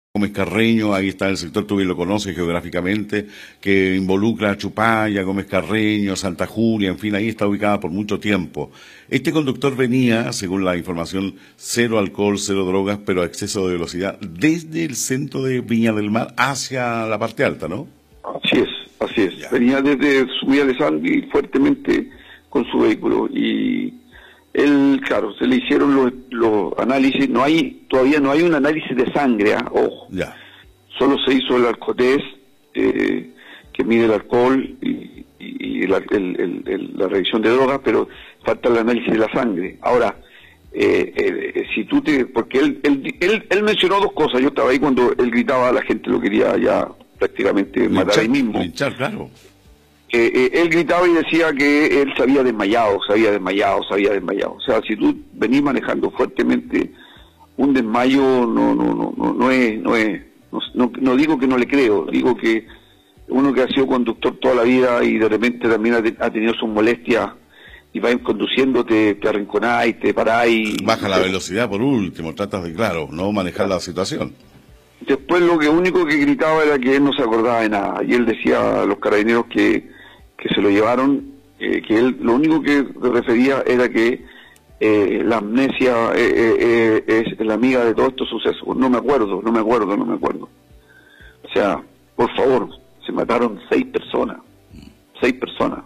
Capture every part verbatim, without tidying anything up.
Gómez Carreño, ahí está el sector, tú bien lo conoces geográficamente, que involucra a Chupaya, Gómez Carreño, Santa Julia, en fin, ahí está ubicada por mucho tiempo. Este conductor venía, según la información, cero alcohol, cero drogas, pero a exceso de velocidad, desde el centro de Viña del Mar hacia la parte alta, ¿no? Así es, así es. Ya. Venía desde Subida de Sandy fuertemente con su vehículo y él, claro, se le hicieron los, los análisis, no hay, todavía no hay un análisis de sangre, ¿ah? Ojo. Ya. Solo se hizo el alcotest, eh, que mide el alcohol y, y, y la, el, el, el, la revisión de drogas, pero falta el análisis de la sangre. Ahora, eh, eh, si tú te, porque él, él, él, él mencionó dos cosas, yo estaba ahí cuando él gritaba, la gente lo quería ya prácticamente Linchar, matar ahí mismo. Linchar, claro. Eh, eh, él gritaba y decía que él se había desmayado, se había desmayado, se había desmayado. O sea, si tú venís manejando fuertemente, un desmayo no no no no, no es no es no, no, no digo que no le creo, digo que uno que ha sido conductor toda la vida y de repente también ha, te, ha tenido sus molestias y va conduciendo, te, te arrinconás, te parás y... Baja la velocidad por último, tratas de, claro, no manejar la situación. Después lo que único que gritaba era que él no se acordaba de nada y él decía a los carabineros que, que se lo llevaron, eh, que él lo único que refería era que eh, la amnesia eh, eh, es la amiga de todos estos sucesos. No me acuerdo, no me acuerdo, no me acuerdo. O sea, por favor, se mataron seis personas, seis personas.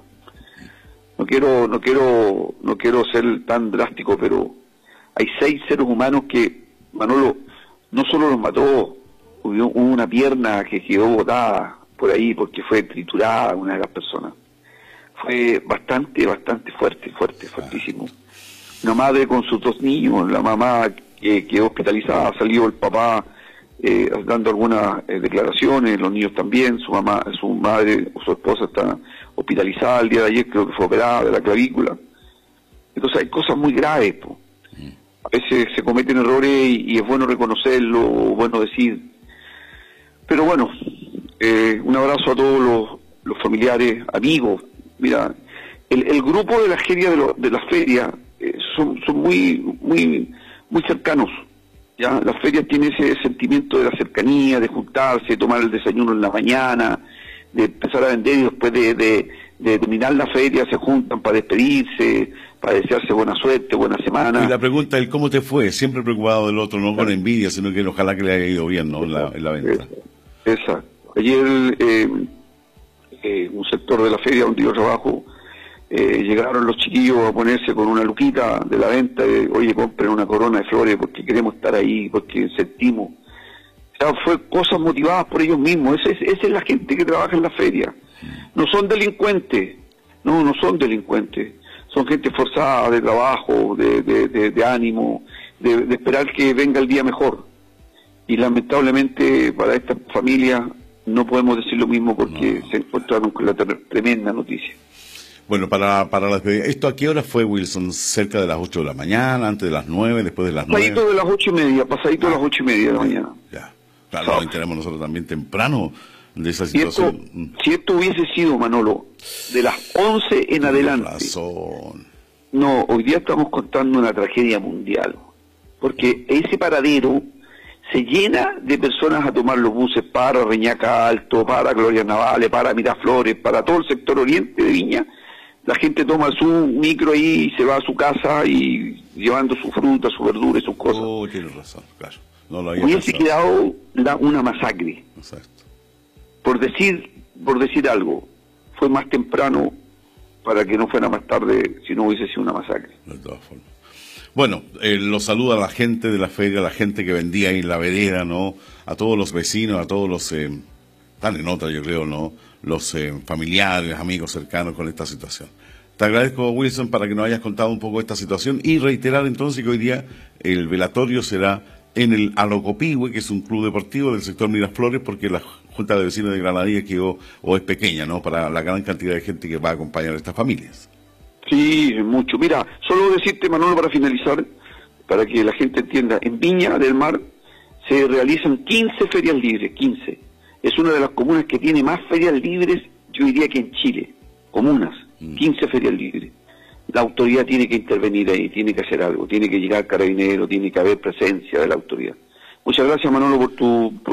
No quiero, no quiero, no quiero ser tan drástico, pero hay seis seres humanos que Manolo no solo los mató, hubo una pierna que quedó botada por ahí porque fue triturada una de las personas. Fue bastante, bastante fuerte, fuerte, fuertísimo. Una madre con sus dos niños, la mamá que quedó hospitalizada, salió el papá eh, dando algunas eh, declaraciones, los niños también, su mamá, su madre, su esposa está hospitalizada el día de ayer, creo que fue operada de la clavícula. Entonces hay cosas muy graves, po. A veces se cometen errores y, y es bueno reconocerlo, bueno decir. Pero bueno, eh, un abrazo a todos los, los familiares, amigos. Mira, el, el grupo de la feria de, lo, de la feria eh, son, son muy, muy, muy cercanos. Ya, la feria tiene ese sentimiento de la cercanía, de juntarse, tomar el desayuno en la mañana, de empezar a vender y después de, de, de terminar la feria se juntan para despedirse, para desearse buena suerte, buena semana. Y la pregunta es, ¿cómo te fue? Siempre preocupado del otro, no con envidia, sino que ojalá que le haya ido bien, ¿no? En la, en la venta. Exacto. Ayer, eh, eh, un sector de la feria donde yo trabajo, eh, llegaron los chiquillos a ponerse con una luquita de la venta, de, oye, compren una corona de flores porque queremos estar ahí, porque sentimos. O sea, fue cosas motivadas por ellos mismos. Esa es, esa es la gente que trabaja en la feria. No son delincuentes, no, no son delincuentes. Son gente forzada de trabajo, de, de, de, de ánimo, de, de esperar que venga el día mejor. Y lamentablemente para esta familia no podemos decir lo mismo porque no. Se encontraron con la tremenda noticia. Bueno, para, para la despedida, ¿esto a qué hora fue, Wilson? ¿Cerca de las ocho de la mañana, antes de las nueve, después de las nueve? Pasadito de las ocho y media, pasadito ah, de las ocho y media de la mañana. Ya, claro, nos enteramos nosotros también temprano de esa si situación. Esto, si esto hubiese sido, Manolo, de las once en Tienes adelante. razón. No, hoy día estamos contando una tragedia mundial, porque ese paradero se llena de personas a tomar los buses para Reñaca Alto, para Gloria Navales, para Miraflores, para todo el sector oriente de Viña. La gente toma su micro ahí y se va a su casa y llevando su fruta, su verdura y sus cosas. Oh, tienes razón, claro. No lo había Hubiese pensado. quedado la, una masacre. Exacto. Por decir, por decir algo, fue más temprano para que no fuera más tarde si no hubiese sido una masacre. De todas formas. Bueno, eh, los saluda a la gente de la feria, a la gente que vendía ahí en la vereda, ¿no? A todos los vecinos, a todos los... Eh, están en otra, yo creo, ¿no? Los eh, familiares, amigos cercanos con esta situación. Te agradezco, Wilson, para que nos hayas contado un poco esta situación y reiterar entonces que hoy día el velatorio será en el Alocopihue, que es un club deportivo del sector Miraflores, porque la Junta de Vecinos de Granadilla quedó, o es pequeña, ¿no? Para la gran cantidad de gente que va a acompañar a estas familias. Sí, mucho. Mira, solo decirte, Manolo, para finalizar, para que la gente entienda, en Viña del Mar se realizan quince ferias libres, quince. Es una de las comunas que tiene más ferias libres, yo diría que en Chile, comunas, quince ferias libres. La autoridad tiene que intervenir ahí, tiene que hacer algo, tiene que llegar carabinero, tiene que haber presencia de la autoridad. Muchas gracias, Manolo, por tu... Por